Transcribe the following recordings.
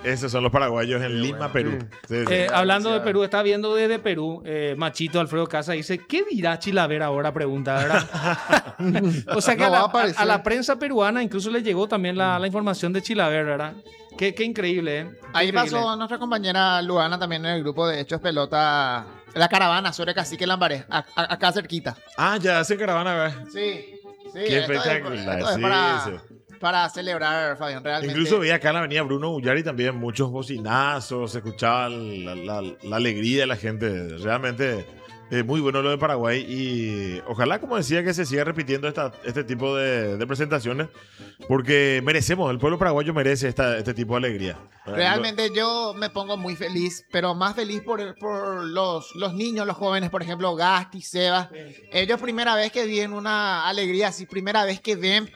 Esos son los paraguayos en Lima, Perú. Sí, sí. Hablando de Perú, está viendo desde Perú, Machito Alfredo Casa dice, ¿qué dirá Chilaver ahora? Pregunta, ¿verdad? O sea que No va a a aparecer. la prensa peruana incluso le llegó también la información de Chilaver, ¿verdad? Qué increíble, ¿eh? Qué Ahí increíble. pasó nuestra compañera Luana también en el grupo de Hechos Pelota, la caravana sobre Cacique Lambaré, acá cerquita. Ah, ya hacen caravana, ¿verdad? Sí, sí. Qué esto es- espectacular, esto es sí, sí. para celebrar, Fabián, realmente. Incluso vi acá en la avenida Bruno Ullari también muchos bocinazos, se escuchaba la alegría de la gente. Realmente muy bueno lo de Paraguay y ojalá, como decía, que se siga repitiendo este tipo de presentaciones porque merecemos, el pueblo paraguayo merece este tipo de alegría. Realmente yo me pongo muy feliz, pero más feliz por los niños, los jóvenes, por ejemplo, Gasti, Sebas. Ellos primera vez que viven una alegría así, primera vez que ven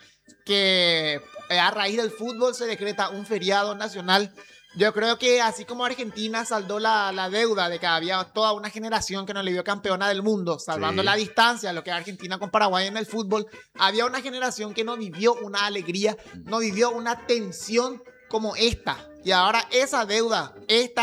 que a raíz del fútbol se decreta un feriado nacional. Yo creo que así como Argentina saldó la deuda de que había toda una generación que no le vio campeona del mundo, salvando Sí. la distancia, lo que es Argentina con Paraguay en el fútbol, había una generación que no vivió una alegría, no vivió una tensión como esta. Y ahora esa deuda,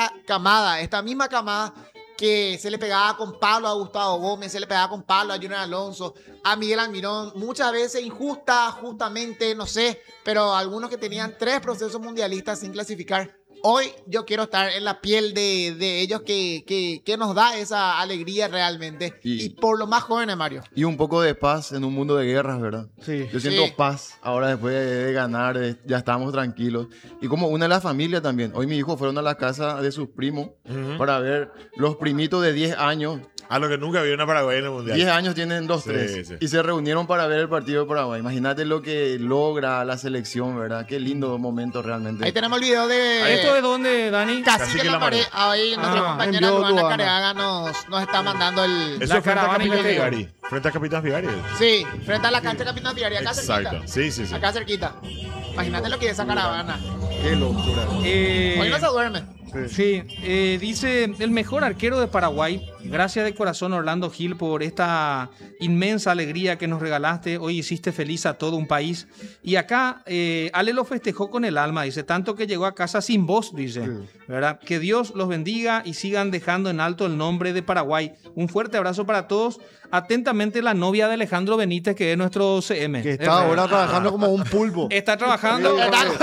esta misma camada que se le pegaba con palo a Gustavo Gómez, se le pegaba con palo a Junior Alonso, a Miguel Almirón, muchas veces justamente, no sé, pero algunos que tenían 3 procesos mundialistas sin clasificar. Hoy yo quiero estar en la piel de ellos que nos da esa alegría realmente. Y por lo más jóvenes, Mario. Y un poco de paz en un mundo de guerras, ¿verdad? Sí. Yo siento Sí. paz ahora después de ganar, ya estamos tranquilos. Y como una de la familia también. Hoy mis hijos fueron a la casa de sus primos para ver los primitos de 10 años. A lo que nunca vio una Paraguay en el Mundial. 10 años tienen 2, Sí, 3. sí. Y se reunieron para ver el partido de Paraguay. Imagínate lo que logra la selección, ¿verdad? Qué lindo momento realmente. Ahí tenemos el video de ¿Esto es dónde, Dani? Cacique Lambaré. Ahí nuestra compañera envió Luana Luana. Careaga nos está mandando el... Eso La frente a caravana y Capitán la Figari. Frente a Capitán Figari. Sí, frente a la cancha Capitán Figari, acá Exacto. cerquita. Sí, sí, sí. Acá cerquita. Imagínate lo que es esa caravana. Qué locura. Hoy no se duerme. Sí, dice el mejor arquero de Paraguay. Gracias de corazón, Orlando Gil, por esta inmensa alegría que nos regalaste. Hoy hiciste feliz a todo un país. Y acá Ale lo festejó con el alma, dice, tanto que llegó a casa sin voz, dice. ¿Verdad? Que Dios los bendiga y sigan dejando en alto el nombre de Paraguay. Un fuerte abrazo para todos. Atentamente, la novia de Alejandro Benítez, que es nuestro CM. Que está ahora trabajando como un pulpo. Está trabajando.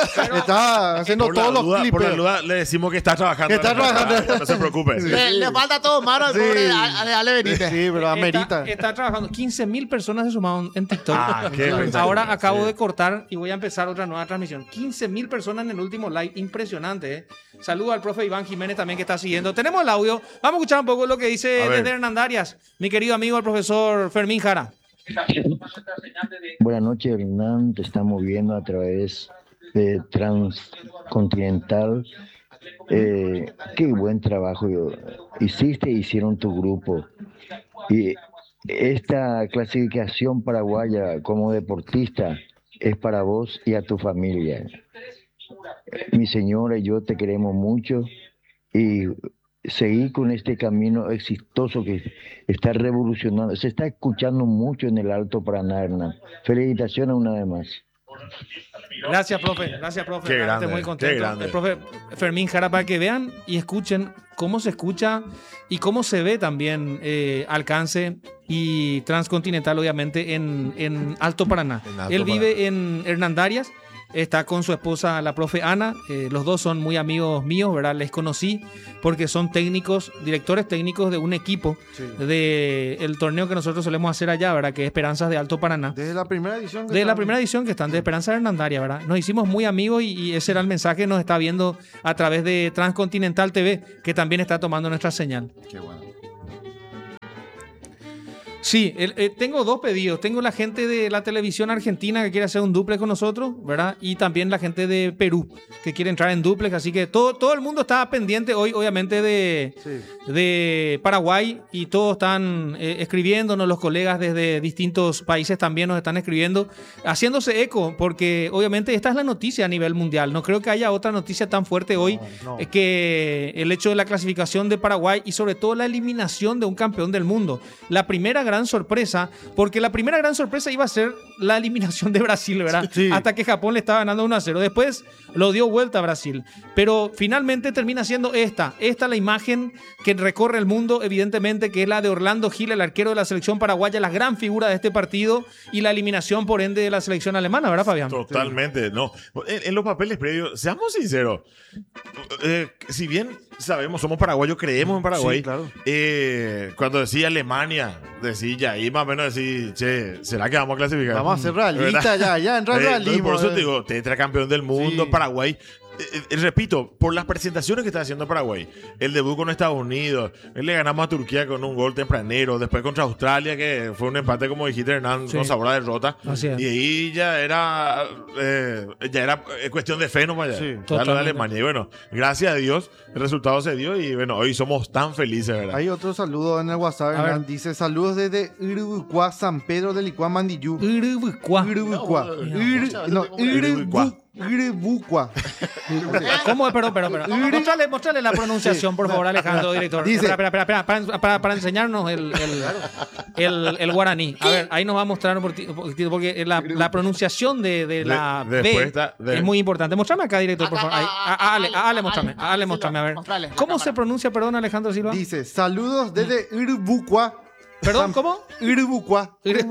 Está haciendo Por la todos los duda- clips. por la duda le decimos que está trabajando. Que está trabajando. No se preocupe. Le falta todo malo al Sí. pobre Ale Benítez. Sí, pero amerita. Está trabajando. 15.000 personas se sumaron en TikTok. Ah, qué espectacular. Ahora acabo Sí. de cortar y voy a empezar otra nueva transmisión. 15.000 personas en el último live. Impresionante, ¿eh? Saludo al profe Iván Jiménez también que está siguiendo. Tenemos el audio. Vamos a escuchar un poco lo que dice A ver. desde Hernandarias mi querido amigo el profesor Fermín Jara. Buenas noches, Hernán. Te estamos viendo a través de Transcontinental. Qué buen trabajo hicieron tu grupo. Y esta clasificación paraguaya como deportista es para vos y a tu familia. Mi señora y yo te queremos mucho y seguir con este camino exitoso que está revolucionando. Se está escuchando mucho en el Alto Paraná, Hernán. Felicitaciones una vez más. Gracias, profe. Gracias, profe. Qué Realmente grande, muy contento. qué grande. El profe Fermín Jara, para que vean y escuchen cómo se escucha y cómo se ve también Alcance y Transcontinental, obviamente, en Alto Paraná. En Alto Él vive en Hernandarias. Está con su esposa, la profe Ana. Los dos son muy amigos míos, ¿verdad? Les conocí porque son técnicos, directores técnicos de un equipo del torneo que nosotros solemos hacer allá, ¿verdad? Que es Esperanzas de Alto Paraná. Desde la primera edición. De la primera edición que están de Esperanza de Hernandaria, ¿verdad? Nos hicimos muy amigos y ese era el mensaje que nos está viendo a través de Transcontinental TV, que también está tomando nuestra señal. Qué bueno. Sí, tengo 2 pedidos. Tengo la gente de la televisión argentina que quiere hacer un duplex con nosotros, ¿verdad? Y también la gente de Perú que quiere entrar en duplex. Así que todo el mundo está pendiente hoy, obviamente, de Paraguay y todos están escribiéndonos. Los colegas desde distintos países también nos están escribiendo, haciéndose eco, porque obviamente esta es la noticia a nivel mundial. No creo que haya otra noticia tan fuerte hoy que el hecho de la clasificación de Paraguay y sobre todo la eliminación de un campeón del mundo. La primera gran gran sorpresa, porque la primera gran sorpresa iba a ser la eliminación de Brasil, ¿verdad? Sí. Hasta que Japón le estaba ganando 1-0. Después lo dio vuelta a Brasil. Pero finalmente termina siendo esta la imagen que recorre el mundo, evidentemente, que es la de Orlando Gil, el arquero de la selección paraguaya, la gran figura de este partido, y la eliminación, por ende, de la selección alemana, ¿verdad, Fabián? Totalmente, no. En los papeles previos, seamos sinceros, si bien sabemos, somos paraguayos, creemos en Paraguay, Sí, claro. Cuando decía Alemania, decía ahí más o menos decir, che, ¿será que vamos a clasificar? Vamos a ser realistas ya entra el realismo. Por eso te digo, tetracampeón del mundo, Sí. Paraguay. Repito, por las presentaciones que está haciendo Paraguay, el debut con Estados Unidos, le ganamos a Turquía con un gol tempranero, después contra Australia, que fue un empate, como dijiste, Hernán, Sí. con sabor a derrota. Así es. Y ahí ya era cuestión de fe, ¿no? Vaya, Sí, ya lo de totalmente. Alemania. Y bueno, gracias a Dios, el resultado se dio y bueno, hoy somos tan felices, ¿verdad? Hay otro saludo en el WhatsApp, A ver. Hernán. Dice, saludos desde Uruguay, San Pedro del Licuá, Mandiyú. Uruguay. Uruguay. Uruguay. Uruguay. ¿Cómo? Pero. Mostrale la pronunciación, por favor, Alejandro, director. Dice- Espera, para enseñarnos el guaraní. A ver, ahí nos va a mostrar porque la pronunciación de la Después B está- es muy importante. Mostrame acá, director, por favor. Ahí, Ale, mostrame. Silva, Ale, mostrame, a ver. mostrale, la ¿Cómo cámara. se pronuncia, perdón, Alejandro Silva? Dice, saludos desde Uruguay. Perdón, ¿cómo? Uruguay.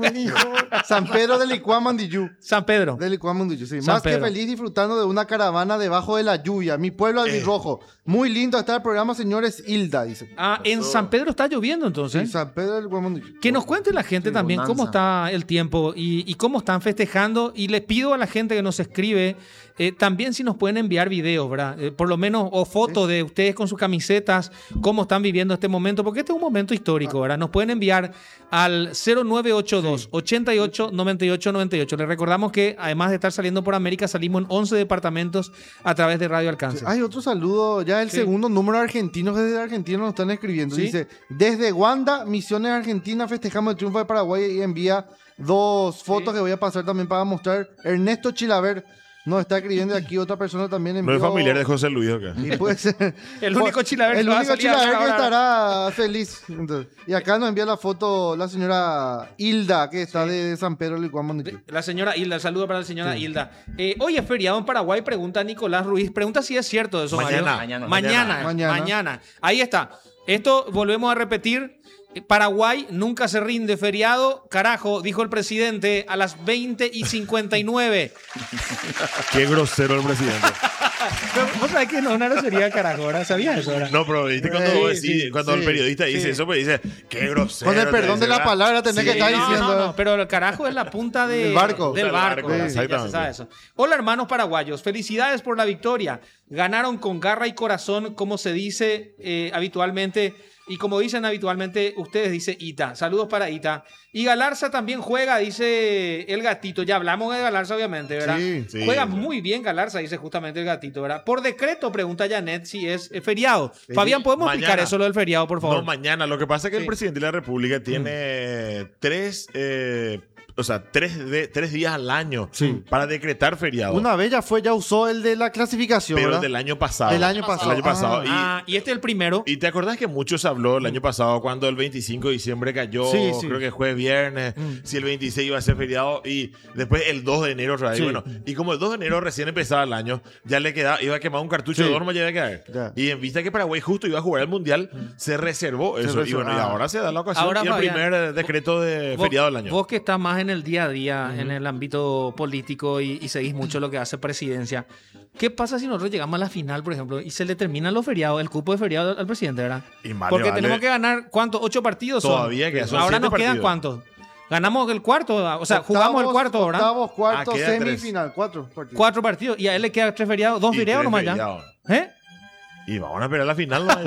San Pedro del Licuá, Mandiyú. San Pedro. Del Licuá, Mandiyú, sí. San Más que Pedro. feliz disfrutando de una caravana debajo de la lluvia. Mi pueblo albirrojo. Muy lindo está el programa, señores. Hilda, dice. Ah, en San Pedro está lloviendo Sí, entonces. San Pedro del Licuá, Mandiyú. Que nos cuente la gente Sí, también bonanza. cómo está el tiempo y cómo están festejando. Y les pido a la gente que nos escribe también si nos pueden enviar videos, ¿verdad? Por lo menos, o fotos de ustedes con sus camisetas, cómo están viviendo este momento, porque este es un momento histórico, ¿verdad? Nos pueden enviar al 0982 88 98 98. Les recordamos que además de estar saliendo por América, salimos en 11 departamentos a través de Radio Alcance. Hay otro saludo, ya el Sí. segundo número de argentinos desde Argentina nos están escribiendo. ¿Sí? Dice, desde Wanda, Misiones Argentina, festejamos el triunfo de Paraguay y envía dos fotos que voy a pasar también para mostrar. Ernesto Chilaver nos está escribiendo aquí, otra persona también envió. No es familiar de José Luis acá. Y puede ser. El único Chilaver El que va a único salir Chilaver que ahora. estará feliz. Entonces, y acá nos envía la foto la señora Hilda, que está de San Pedro del Licuá, Mandiyú. La señora Hilda, el saludo para la señora Hilda. Hoy es feriado en Paraguay, pregunta Nicolás Ruiz. Pregunta si es cierto eso, Mañana. Mario. Mañana. Mañana. Ahí está. Esto volvemos a repetir. Paraguay nunca se rinde, feriado. Carajo, dijo el presidente a las 20:59. Qué grosero el presidente. Pero vos sabés que no es una grosería, carajo, ¿verdad? ¿Sabías eso? ¿verdad? No, pero viste cuando, Sí, vos decís- sí, cuando el sí, periodista dice sí. eso, pues dice, qué grosero. Con el te perdón dice, de la ¿verdad? palabra, tenés Sí. que estar No, diciendo. no, pero el carajo es la punta Del barco. Del barco. Del barco, Sí, ya se exactamente. sabe eso. Hola, hermanos paraguayos. Felicidades por la victoria. Ganaron con garra y corazón, como se dice habitualmente. Y como dicen habitualmente, ustedes dice Ita. Saludos para Ita. Y Galarza también juega, dice el gatito. Ya hablamos de Galarza, obviamente, ¿verdad? Sí, sí. Juega muy bien Galarza, dice justamente el gatito, ¿verdad? Por decreto, pregunta Janet si es feriado. Fabián, ¿podemos Mañana. explicar eso lo del feriado, por favor? No, mañana. Lo que pasa es que Sí. el presidente de la República tiene tres días al año para decretar feriado. Una vez ya usó el de la clasificación, pero ¿verdad? del año pasado. El año pasado. El año pasado. Y este es el primero. Y te acordás que mucho se habló el año pasado cuando el 25 de diciembre cayó, Sí, sí. creo que fue viernes, si el 26 iba a ser feriado y después el 2 de enero otra vez. Sí. Bueno, y como el 2 de enero recién empezaba el año, ya le quedaba, iba a quemar un cartucho Sí. de horno, ya iba a quedar. Ya. Y en vista que Paraguay justo iba a jugar el Mundial, se reservó eso. Y reservó. bueno, y ahora se da la ocasión Ahora, y el Fabián, primer decreto de Vos- feriado del año. Vos que estás más en el día a día, en el ámbito político y seguís mucho lo que hace presidencia, ¿qué pasa si nosotros llegamos a la final, por ejemplo, y se le terminan los feriados, el cupo de feriado al presidente, ¿verdad? Y vale, Porque vale. tenemos que ganar, ¿cuántos? 8 partidos son. Todavía quedan, son Ahora 7 nos quedan partidos. ¿cuántos? Ganamos el cuarto, o sea, jugamos el cuarto, ¿verdad? Octavos, cuartos, quedan tres. semifinal, 4 partidos. 4 partidos y a él le quedan 3 feriados, 2 Y feriados 3 nomás ya. feriados. ¿Eh? Y vamos a esperar la final. ¿no?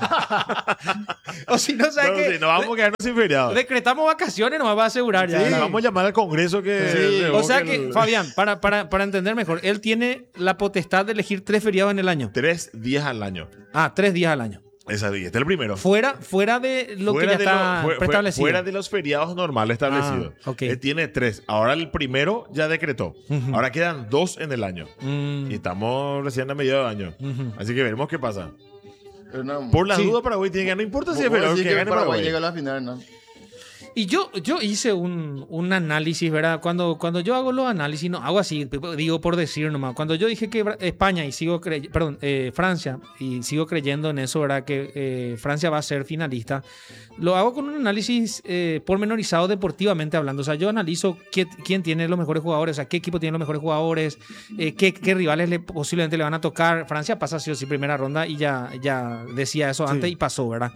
O si no, ¿sabes No, qué? sí, nos vamos a quedarnos sin feriado. Decretamos vacaciones, nomás va a asegurar ya. Sí, ¿verdad? vamos a llamar al Congreso que... Sí. O sea revoque que, el- Fabián, para entender mejor, él tiene la potestad de elegir 3 feriados en el año. 3 días al año. 3 días al año. Este es el primero. Fuera de lo que ya está preestablecido. Fuera de los feriados normales establecidos. ok. Él tiene 3. Ahora el primero ya decretó. Ujú. Ahora quedan 2 en el año. Mm, Y estamos recién a mediados de año. ujú. Así que veremos qué pasa. Pero no, Por la Sí. duda, Paraguay tiene que ganar. No importa si es vos feriado, decís que que gane Paraguay Paraguay. llega a la final, ¿no? Y yo hice un análisis, ¿verdad? Cuando yo hago los análisis, no hago así, digo por decir nomás. Cuando yo dije que España y sigo Francia, y sigo creyendo en eso, ¿verdad? Que Francia va a ser finalista, lo hago con un análisis pormenorizado deportivamente hablando. O sea, yo analizo quién tiene los mejores jugadores, o sea, qué equipo tiene los mejores jugadores, qué rivales posiblemente le van a tocar. Francia pasa sí o sí primera ronda y ya decía eso antes y pasó, ¿verdad?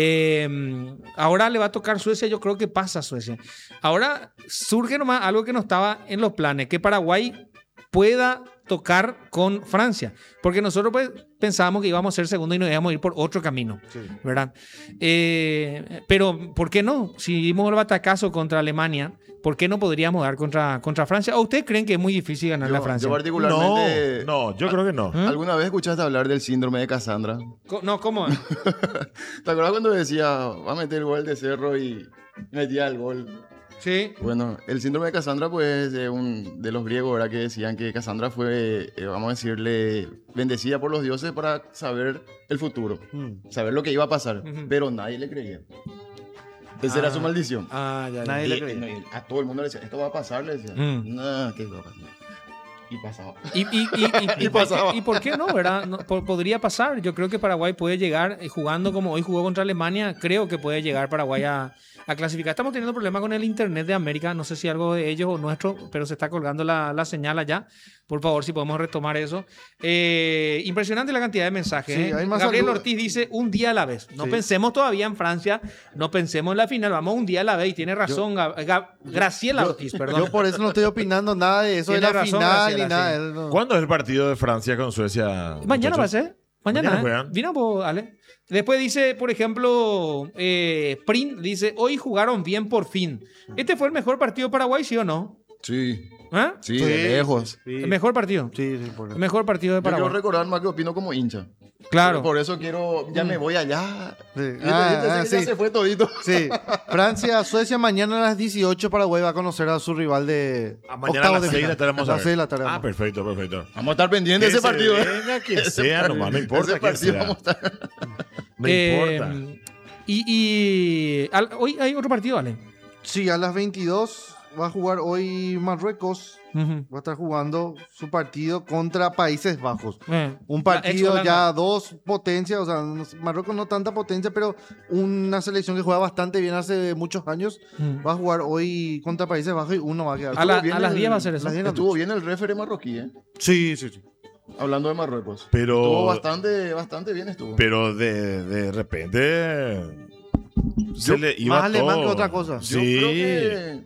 Ahora le va a tocar Suecia, yo creo que pasa Suecia. Ahora surge nomás algo que no estaba en los planes, que Paraguay pueda tocar con Francia, porque nosotros pues pensábamos que íbamos a ser segundo y nos íbamos a ir por otro camino, ¿verdad? Pero ¿por qué no? Si dimos el batacazo contra Alemania, ¿por qué no podríamos dar contra Francia? ¿O ustedes creen que es muy difícil ganar a Francia? Yo particularmente... No, yo creo que no. ¿Alguna vez escuchaste hablar del síndrome de Cassandra? No, ¿cómo? ¿Te acuerdas cuando decía, va a meter el gol de Cerro y metía el gol? Sí. Bueno, el síndrome de Cassandra, pues, de los griegos, ¿verdad? Que decían que Cassandra fue, vamos a decirle, bendecida por los dioses para saber el futuro, saber lo que iba a pasar, pero nadie le creía. Esa era su maldición. Ya. Nadie le creía. Y a todo el mundo le decía, ¿esto va a pasar? Le decían, no, ¿qué va a pasar? Y pasaba. Y pasaba. ¿Y por qué no, verdad? Podría pasar. Yo creo que Paraguay puede llegar, jugando como hoy jugó contra Alemania, creo que puede llegar Paraguay a clasificar. Estamos teniendo problemas con el internet de América, no sé si algo de ellos o nuestro, pero se está colgando la señal allá. Por favor, si podemos retomar eso. Impresionante la cantidad de mensajes. Sí, hay más Gabriel saludos. Ortiz dice, un día a la vez. No Sí. pensemos todavía en Francia, no pensemos en la final, vamos un día a la vez. Y tiene razón Graciela Ortiz, perdón. Yo por eso no estoy opinando nada de eso de Tiene la razón, final Graciela, ni nada sí. de eso. no. ¿Cuándo es el partido de Francia con Suecia? Mañana va a muchachos? ser. Mañana Mañana juegan. Vino por Ale. Después dice, por ejemplo, Prin dice, hoy jugaron bien por fin. ¿Este fue el mejor partido de Paraguay, sí o no? Sí, ¿Ah? sí, de lejos. Sí. El mejor partido. Sí, por El mejor partido de Yo quiero Paraguay. recordar más que opino como hincha. Claro. Por eso quiero, ya me voy allá. Sí. Ya Sí. se fue todito. Sí. Francia, Suecia, mañana a las 18 Paraguay va a conocer a su rival de Mañana a las 6 de la tarde vamos a las ver. 6 de la tarde. Ah, perfecto. Vamos a estar pendientes de ese Que se partido. venga, que Ese sea partido. nomás, no importa Ese quién partido sea. vamos a estar. No importa. Hoy hay otro partido, Ale. Sí, a las 22 va a jugar hoy Marruecos. Ujú. Va a estar jugando su partido contra Países Bajos. Un La partido ex-Holanda. ya dos potencias, o sea, Marruecos no tanta potencia, pero una selección que juega bastante bien hace muchos años. Mm. Va a jugar hoy contra Países Bajos y uno va a quedar. A las bien 10 va a ser eso. las 10 de la Estuvo noche. bien el referee marroquí, ¿eh? Sí, sí, sí. Hablando de Marruecos. Pero- Estuvo bastante bien estuvo. Pero de repente se le iba más alemán todo. que otra cosa. Yo Sí. creo que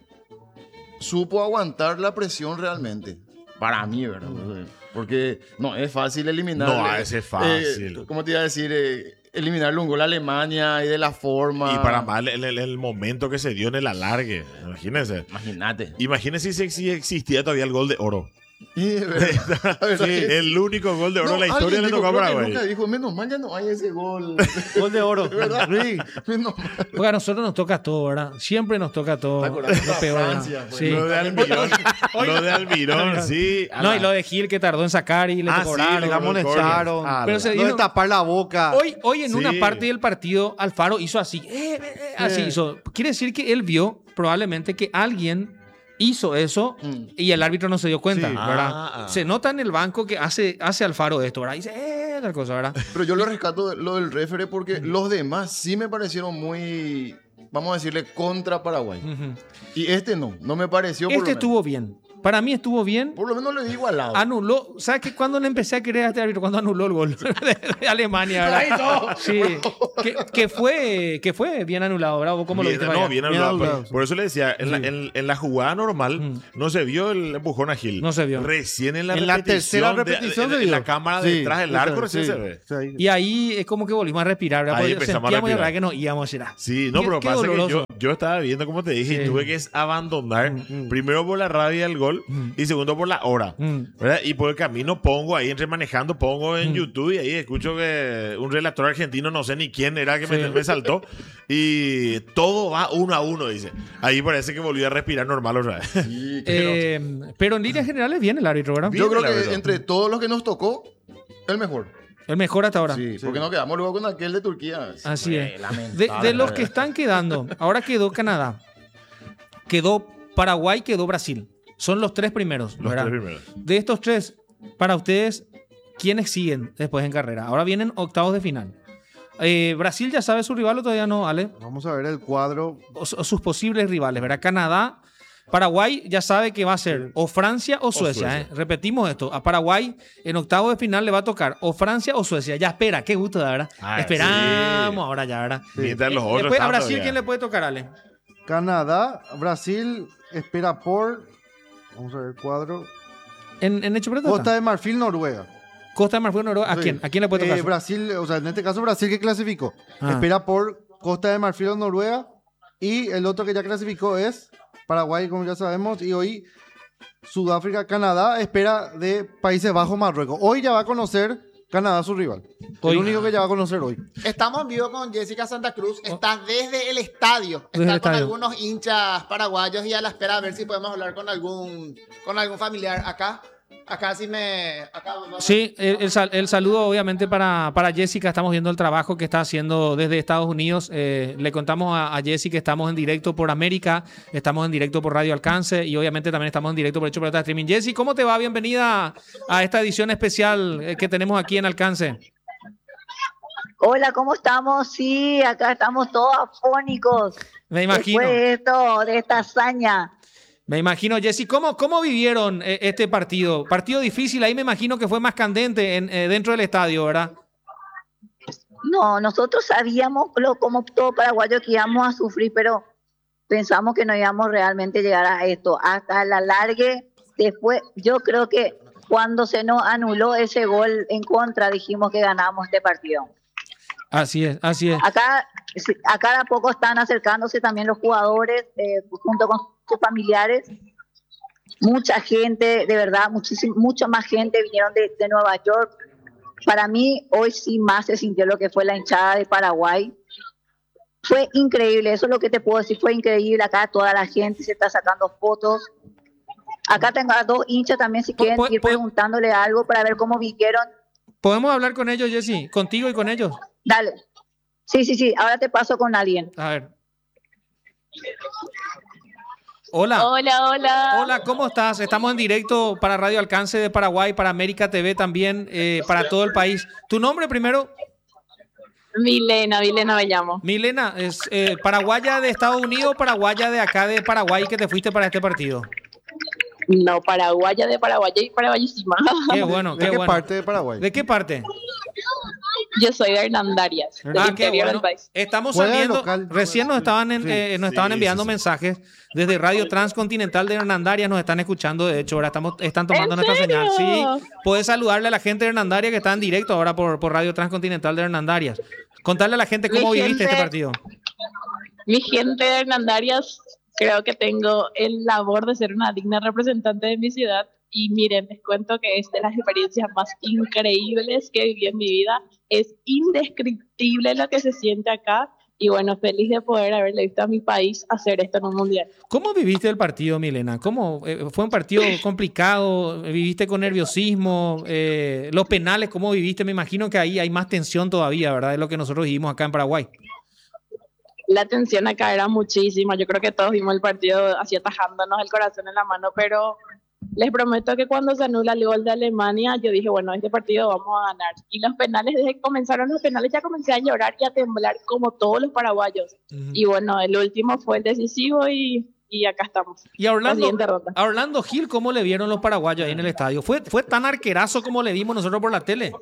supo aguantar la presión realmente. Para mí, ¿verdad? Porque no es fácil eliminar. No, es fácil. ¿Cómo te iba a decir? Eliminarle un gol a Alemania y de la forma. Y para mal el momento que se dio en el alargue. Imagínense. Imagínate. Imagínense si existía todavía el gol de oro. Sí, ¿verdad? ¿Verdad que- El único gol de oro No, de la historia alguien le dijo, tocó a creo que Paraguay. nunca dijo, menos mal ya no hay ese gol. Gol de oro. ¿Verdad? Sí. Menos mal. Porque a nosotros nos toca todo, ¿verdad? Siempre nos toca todo. ¿Te acordás? Lo peor, ¿verdad? Francia, pues. Sí. Lo de Almirón. Lo de Almirón, sí. No, y lo de Gil que tardó en sacar y le Ah, sí, cobraron. le La ganó el amonestaron. córner. Pero se Lo dio- de tapar la boca. Hoy en una Sí. parte del partido, Alfaro hizo así. Así hizo. Quiere decir que él vio probablemente que alguien hizo eso y el árbitro no se dio cuenta, Sí. ¿verdad? Ah. Se nota en el banco que hace Alfaro esto, ¿verdad? Y dice, tal cosa, ¿verdad? Pero yo lo rescato de lo del referee porque los demás sí me parecieron muy, vamos a decirle, contra Paraguay. Ujú. Y este no me pareció por lo Este menos. estuvo bien. Para mí estuvo bien. Por lo menos le di igualado. Anuló, ¿sabes qué? Cuando le empecé a querer a este árbitro, cuando anuló el gol de Alemania, ¿verdad? Sí, que fue bien anulado, ¿verdad? ¿Vos ¿Cómo lo Bien, viste? no, Fabián? bien Bien anulado. anulado. Por eso le decía, en la jugada normal Mm. no se vio el empujón a Gil. No se vio. Recién en la En la repetición. tercera repetición se en vio. la cámara Sí, detrás del arco recién se ve. Sí, ahí. Y ahí es como que volvimos a respirar, ¿verdad? Ahí Porque empezamos a sentíamos de respirar. verdad que nos íbamos a ir. Sí, no, Qué- pero qué pasa que doloroso. yo estaba viendo, como te dije, Sí. y tuve que abandonar, primero por la rabia del gol y segundo por la hora. ¿Verdad? Y por el camino pongo ahí, entre manejando, pongo en YouTube y ahí escucho que un relator argentino, no sé ni quién era, que me saltó. Y todo va 1-1, dice. Ahí parece que volví a respirar normal otra vez. Sí, que Pero en líneas generales bien el árbitro, ¿verdad? yo creo la que verdad. entre todos los que nos tocó, el mejor. El mejor hasta ahora. Sí, porque nos quedamos luego con aquel de Turquía. Así es. Lamentable. De los que están quedando, ahora quedó Canadá. quedó Paraguay, quedó Brasil. Son los 3 primeros, Los ¿verdad? 3 primeros. De estos 3, para ustedes, ¿quiénes siguen después en carrera? Ahora vienen octavos de final. ¿Brasil ya sabe su rival o todavía no, Ale? Vamos a ver el cuadro. O sus posibles rivales, ¿verdad? Canadá, Paraguay ya sabe que va a ser o Francia o Suecia. Suecia. Repetimos esto. A Paraguay en octavos de final le va a tocar o Francia o Suecia. Ya espera, qué gusto, ¿verdad? Esperamos sí. ahora ya, ¿verdad? Mientras los otros Después, a están Brasil, todavía. ¿quién le puede tocar, Ale? Canadá, Brasil espera por. Vamos a ver el cuadro. En hecho preto Costa de Marfil, Noruega. Costa de Marfil, Noruega. ¿A Sí. quién? ¿A quién le puede tocar? Brasil, o sea, en este caso Brasil que clasificó. Ah. Espera por Costa de Marfil o Noruega. Y el otro que ya clasificó es Paraguay, como ya sabemos. Y hoy Sudáfrica, Canadá espera de Países Bajos, Marruecos. Hoy ya va a conocer Canadá su rival. Hoy. El único que ya va a conocer hoy. Estamos en vivo con Jessica Santa Cruz. Está desde el estadio. Desde Está el con estadio. algunos hinchas paraguayos y a la espera a ver si podemos hablar con algún familiar acá. Acá sí me... Acá, Sí, el saludo obviamente para Jessica. Estamos viendo el trabajo que está haciendo desde Estados Unidos. Le contamos a Jessica que estamos en directo por América, estamos en directo por Radio Alcance y obviamente también estamos en directo por Hecho Pelota Streaming. Jessy, ¿cómo te va? Bienvenida a esta edición especial que tenemos aquí en Alcance. Hola, ¿cómo estamos? Sí, acá estamos todos afónicos. Me imagino. Después de esto, de esta hazaña. Me imagino, Jessy, ¿cómo vivieron este partido? Partido difícil, ahí me imagino que fue más candente dentro del estadio, ¿verdad? No, nosotros sabíamos, como todo paraguayo, que íbamos a sufrir, pero pensamos que no íbamos realmente a llegar a esto. Hasta la largue, después, yo creo que cuando se nos anuló ese gol en contra, dijimos que ganamos este partido. Así es, así es. Acá de a poco están acercándose también los jugadores, junto con sus familiares. Mucha gente, de verdad, mucha más gente vinieron de Nueva York. Para mí, hoy sí más se sintió lo que fue la hinchada de Paraguay. Fue increíble, eso es lo que te puedo decir, fue increíble. Acá toda la gente se está sacando fotos. Acá tengo a 2 hinchas también, si quieren ir preguntándole algo para ver cómo vivieron. ¿Podemos hablar con ellos, Jessy? ¿Contigo y con ellos? Dale. Sí, ahora te paso con alguien. A ver. Hola. Hola, ¿cómo estás? Estamos en directo para Radio Alcance de Paraguay, para América TV también, para todo el país. ¿Tu nombre primero? Milena me llamo. Milena, ¿es paraguaya de Estados Unidos o paraguaya de acá de Paraguay que te fuiste para este partido? No, paraguaya de Paraguay y paraguayísima. Qué bueno, ¿De qué parte de Paraguay? ¿De qué parte? Yo soy de Hernandarias, del Qué interior bueno. del país. Estamos Juega saliendo, local. recién nos estaban, enviando sí. mensajes desde Radio Transcontinental de Hernandarias, nos están escuchando, de hecho, ahora están tomando ¿En nuestra serio? señal. Sí, puedes saludarle a la gente de Hernandarias que está en directo ahora por Radio Transcontinental de Hernandarias. Contarle a la gente cómo viviste este partido. Mi gente de Hernandarias, creo que tengo el labor de ser una digna representante de mi ciudad. Y miren, les cuento que es de las experiencias más increíbles que viví en mi vida. Es indescriptible lo que se siente acá. Y bueno, feliz de poder haberle visto a mi país hacer esto en un mundial. ¿Cómo viviste el partido, Milena? ¿Cómo fue un partido complicado? ¿Viviste con nerviosismo? Los penales, ¿cómo viviste? Me imagino que ahí hay más tensión todavía, ¿verdad? De lo que nosotros vivimos acá en Paraguay. La tensión acá era muchísima. Yo creo que todos vimos el partido así atajándonos el corazón en la mano, pero les prometo que cuando se anula el gol de Alemania, yo dije, bueno, este partido vamos a ganar. Y los penales, desde que comenzaron los penales, ya comencé a llorar y a temblar como todos los paraguayos. Y bueno, el último fue el decisivo y acá estamos. Y a La siguiente ronda. Orlando Gil, ¿cómo le vieron los paraguayos ahí en el estadio? ¿Fue tan arquerazo como le vimos nosotros por la tele?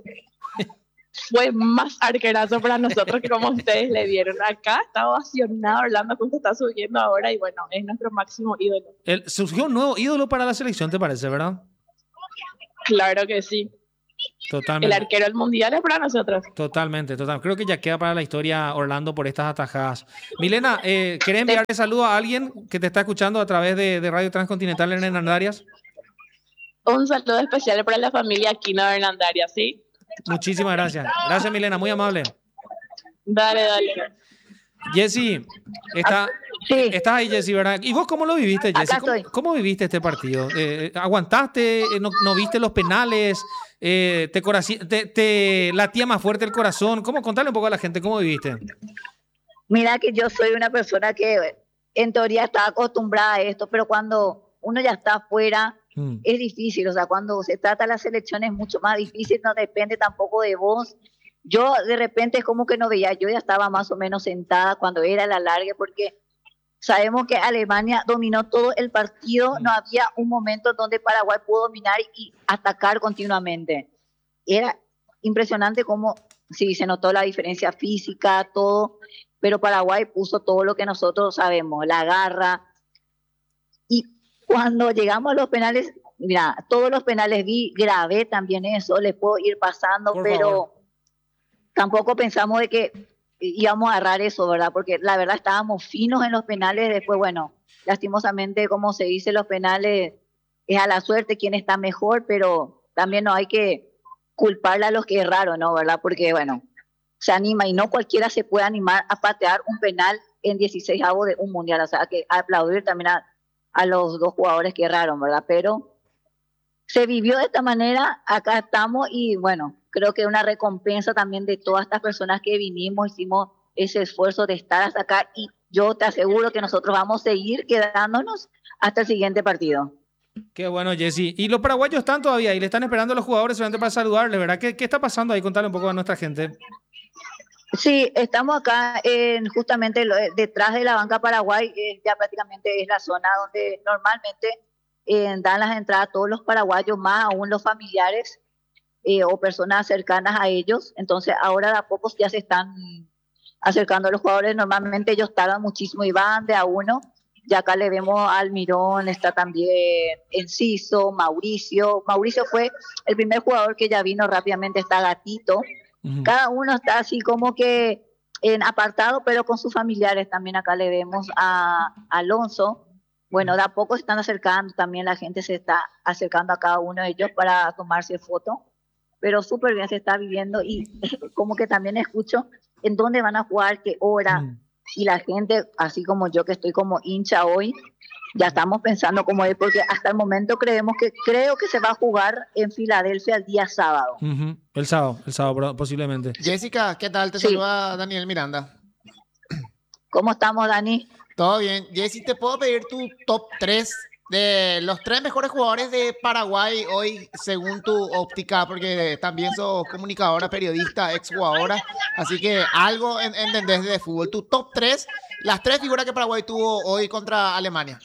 Fue más arquerazo para nosotros que como ustedes le vieron. Acá está ovacionado Orlando, justo está subiendo ahora y bueno, es nuestro máximo ídolo. Surgió un nuevo ídolo para la selección, ¿te parece, verdad? Claro que sí. Totalmente. El arquero del mundial es para nosotros. Totalmente. Creo que ya queda para la historia Orlando por estas atajadas. Milena, ¿querés enviarle saludo a alguien que te está escuchando a través de Radio Transcontinental en Hernandarias? Un saludo especial para la familia Aquino de Hernandarias, ¿sí? Muchísimas gracias. Gracias, Milena, muy amable. Dale. Jessy, Sí. estás ahí, Jessy, ¿verdad? ¿Y vos cómo lo viviste, Jessy? Acá estoy. ¿Cómo viviste este partido? ¿Aguantaste? ¿No viste los penales? ¿Te latía más fuerte el corazón? Contale un poco a la gente, ¿cómo viviste? Mira que yo soy una persona que en teoría estaba acostumbrada a esto, pero cuando uno ya está afuera, es difícil. O sea, cuando se trata de la selección es mucho más difícil, no depende tampoco de vos. Yo de repente es como que no veía, yo ya estaba más o menos sentada cuando era el alargue, porque sabemos que Alemania dominó todo el partido, no había un momento donde Paraguay pudo dominar y atacar continuamente. Era impresionante cómo sí se notó la diferencia física, todo, pero Paraguay puso todo lo que nosotros sabemos, la garra. Y cuando llegamos a los penales, mira, todos los penales grabé también eso, les puedo ir pasando, Por pero favor. tampoco pensamos de que íbamos a agarrar eso, ¿verdad? Porque la verdad estábamos finos en los penales, después, bueno, lastimosamente, como se dice, los penales es a la suerte quien está mejor, pero también no hay que culparle a los que erraron, ¿no? ¿Verdad? Porque, bueno, se anima y no cualquiera se puede animar a patear un penal en 16avos de un mundial, o sea, que aplaudir también a los dos jugadores que erraron, ¿verdad? Pero se vivió de esta manera, acá estamos y bueno, creo que una recompensa también de todas estas personas que vinimos, hicimos ese esfuerzo de estar hasta acá y yo te aseguro que nosotros vamos a seguir quedándonos hasta el siguiente partido. Qué bueno, Jessy. Y los paraguayos están todavía y le están esperando a los jugadores solamente para saludarle, ¿verdad? ¿Qué está pasando ahí? Contale un poco a nuestra gente. Sí, estamos acá justamente detrás de la banca Paraguay, ya prácticamente es la zona donde normalmente dan las entradas a todos los paraguayos, más aún los familiares o personas cercanas a ellos. Entonces ahora de a pocos ya se están acercando a los jugadores. Normalmente ellos tardan muchísimo y van de a uno. Y acá le vemos a Almirón, está también Enciso, Mauricio. Mauricio fue el primer jugador que ya vino rápidamente, está Gatito. Cada uno está así como que en apartado, pero con sus familiares. También acá le vemos a Alonso. Bueno, de a poco se están acercando, también la gente se está acercando a cada uno de ellos para tomarse foto, pero súper bien se está viviendo y como que también escucho en dónde van a jugar, qué hora, y la gente, así como yo que estoy como hincha hoy, ya estamos pensando cómo es, porque hasta el momento creo que se va a jugar en Filadelfia el día sábado. El sábado posiblemente. Jessica, ¿qué tal? Te saluda Daniel Miranda. ¿Cómo estamos, Dani? Todo bien. Jessy, ¿te puedo pedir tu top 3 de los 3 mejores jugadores de Paraguay hoy, según tu óptica? Porque también sos comunicadora, periodista, exjugadora, así que algo entendés de fútbol. Tu top 3, las 3 figuras que Paraguay tuvo hoy contra Alemania.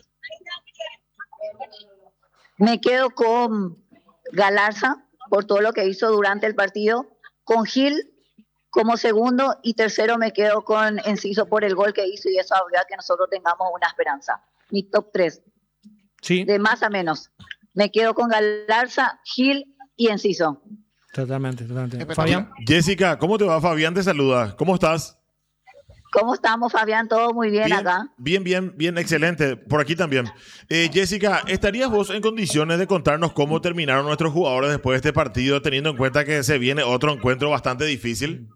Me quedo con Galarza, por todo lo que hizo durante el partido, con Gil como segundo y tercero me quedo con Enciso por el gol que hizo y eso habría que nosotros tengamos una esperanza. Mi top 3. Sí. De más a menos. Me quedo con Galarza, Gil y Enciso. Totalmente. Fabián. Jessica, ¿cómo te va? Fabián te saluda. ¿Cómo estás? ¿Cómo estamos, Fabián? ¿Todo muy bien acá? Bien, excelente. Por aquí también. Jessica, ¿estarías vos en condiciones de contarnos cómo terminaron nuestros jugadores después de este partido, teniendo en cuenta que se viene otro encuentro bastante difícil?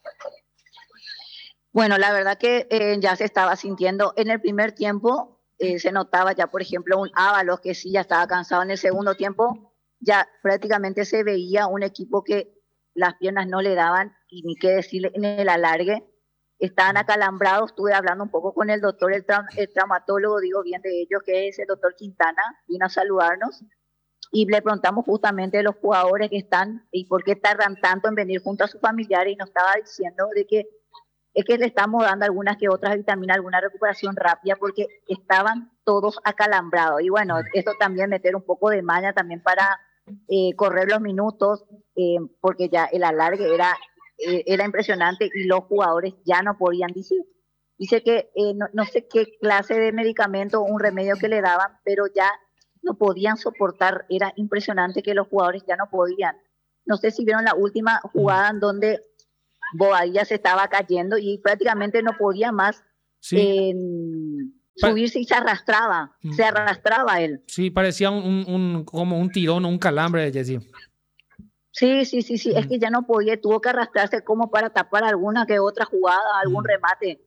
Bueno, la verdad que ya se estaba sintiendo en el primer tiempo, se notaba ya, por ejemplo, un Ábalos que sí ya estaba cansado. En el segundo tiempo ya prácticamente se veía un equipo que las piernas no le daban y ni qué decirle en el alargue. Estaban acalambrados, estuve hablando un poco con el doctor, el traumatólogo, digo bien de ellos, que es el doctor Quintana, vino a saludarnos y le preguntamos justamente de los jugadores que están y por qué tardan tanto en venir junto a sus familiares y nos estaba diciendo de que es que le estamos dando algunas que otras vitaminas, alguna recuperación rápida porque estaban todos acalambrados y bueno, esto también meter un poco de maña también para correr los minutos porque ya el alargue era impresionante y los jugadores ya no podían dice que no sé qué clase de medicamento o un remedio que le daban, pero ya no podían soportar, era impresionante que los jugadores ya no podían. No sé si vieron la última jugada en donde Bobadilla se estaba cayendo y prácticamente no podía más subirse y se arrastraba él. Sí, parecía como un tirón o un calambre, Jessy. Sí, es que ya no podía, tuvo que arrastrarse como para tapar alguna que otra jugada, algún remate.